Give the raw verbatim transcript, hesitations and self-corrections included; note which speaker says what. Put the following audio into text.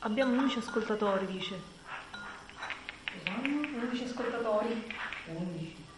Speaker 1: Abbiamo undici ascoltatori, dice.
Speaker 2: Ci sono undici ascoltatori. undici.